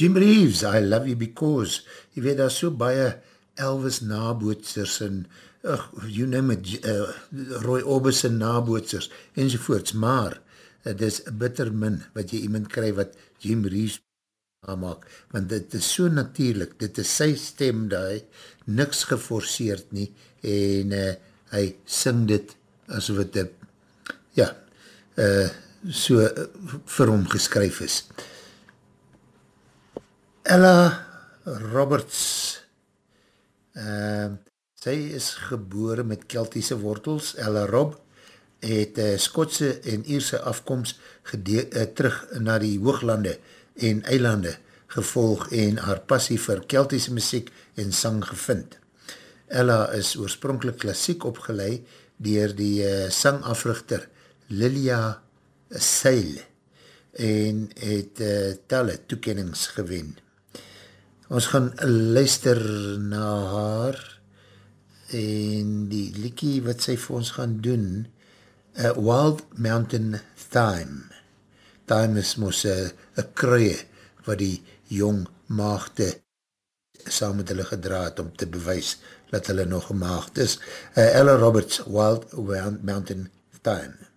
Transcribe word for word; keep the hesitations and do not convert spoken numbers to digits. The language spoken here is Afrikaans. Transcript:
Jim Reeves, I Love You Because, jy weet, daar is so baie Elvis nabootsers en, ugh, you name it, uh, Roy Orbison nabootsers, enzovoorts, maar, het is bitter min, wat jy iemand kry wat Jim Reeves maak, want dit is so natuurlijk, dit is sy stem daar, niks geforceerd nie, en uh, hy sing dit, asof het, uh, ja, uh, so uh, vir hom geskryf is. Ella Roberts, uh, sy is gebore met Keltiese wortels. Ella Rob het uh, Skotse en Ierse afkomst gede- uh, terug na die hooglande en eilande gevolg en haar passie vir Keltiese muziek en sang gevind. Ella is oorspronkelijk klassiek opgeleid dier die uh, sangafrichter Lilia Seil en het uh, talle toekennings gewen. Ons gaan luister na haar en die liekie wat sy vir ons gaan doen, uh, Wild Mountain Thyme. Thyme is mos een uh, kruie wat die jong maagde saam met hulle gedraad om te bewys dat hulle nog gemaagd is. Uh, Ella Roberts, Wild Mountain Thyme.